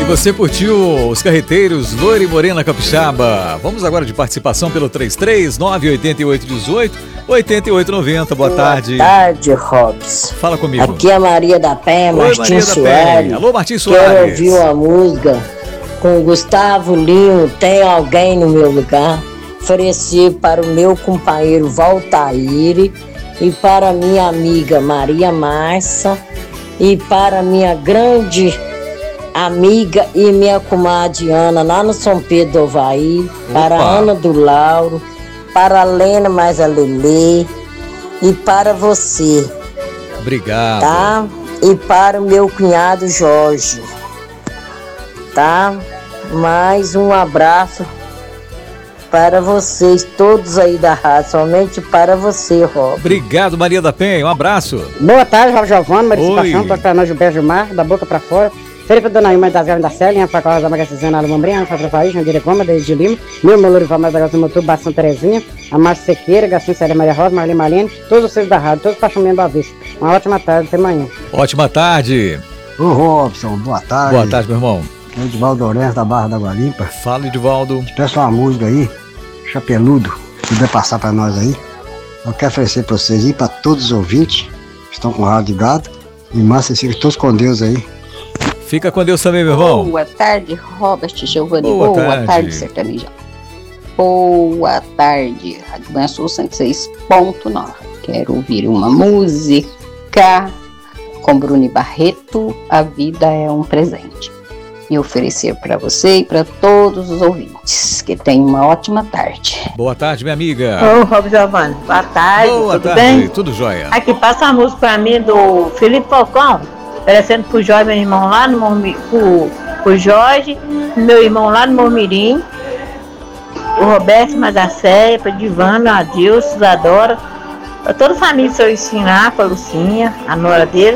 Você curtiu os carreteiros Loira e Morena Capixaba. Vamos agora de participação pelo 33988188890. Boa tarde. Boa tarde, Robson. Fala comigo. Aqui é a Maria da Penha, Martim Soares. Alô, Martim Soares. Quero ouvir uma música com Gustavo Lima, Tem Alguém no Meu Lugar. Oferecer para o meu companheiro Valtaíre e para minha amiga Maria Márcia e para minha grande amiga e minha comadre Ana, lá no São Pedro do Havaí, para a Ana do Lauro, para a Lena mais a Lelê e para você. Obrigado. Tá? E para o meu cunhado Jorge. Tá? Mais um abraço para vocês todos aí da rádio, somente para você, Rob. Obrigado, Maria da Penha, um abraço. Boa tarde, Rob Giovanni, participação, para nós Gilberto Gilmar, da Boca para Fora. Felipe Dona Ilma das Gaves da Célia, para a Casa da Magacizana, Alu Mambrinha, Fatra País, Jandira Goma, desde Lima, meu Lourival, mais da Gaza do Motor, Bação Terezinha, a Márcia Sequeira, Gastinho Célia Maria Rosa, Marlene Marlene, todos vocês da rádio, todos apaixonados da vista. Uma ótima tarde, até amanhã. Ótima tarde. Ô Robson, boa tarde. Boa tarde, meu irmão. É Edivaldo Lourenço, da Barra da Gualimpa. Fala, Edivaldo. Peço uma música aí, Chapeludo, se puder passar pra nós aí. Eu quero oferecer pra vocês aí, pra todos os ouvintes que estão com o rádio ligado. E massa, fiquem todos com Deus aí. Fica com Deus também, meu irmão. Boa tarde, Robert Giovanni. Boa tarde, sertaneja. Boa tarde, Rádio Manhã Sul 106.9. Quero ouvir uma música com Bruni Barreto, A Vida é um Presente. E oferecer para você e para todos os ouvintes. Que tenham uma ótima tarde. Boa tarde, minha amiga. Ô, Rob Giovanni, boa tarde. Boa tudo tarde, bem? Tudo jóia. Aqui passa a música para mim do Felipe Falcão, oferecendo pro Jorge, meu irmão lá no pro Jorge, meu irmão lá no Mormirim, o Roberto Magacéia, para Divana, a Dilson, a Dora, para toda a família do seu ensinar, para a Lucinha, a nora dele,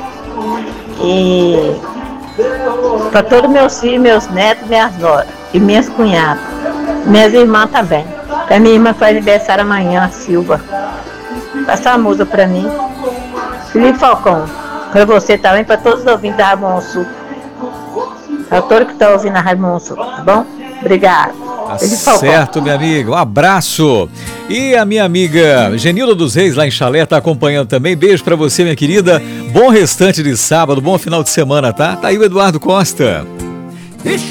e para todos meus filhos, meus netos, minhas noras e minhas cunhadas, minhas irmãs também. A minha irmã faz aniversário amanhã, a Silva. Passa a música para mim. Felipe Falcão, para você também, para todos os ouvintes da Rádio Monsul. Para todos que estão ouvindo a Rádio Monsul, tá bom? Obrigado. Tá certo, minha amiga. Um abraço. E a minha amiga Genilda dos Reis, lá em Chalé, tá acompanhando também. Beijo pra você, minha querida. Bom restante de sábado, bom final de semana, tá? Tá aí o Eduardo Costa.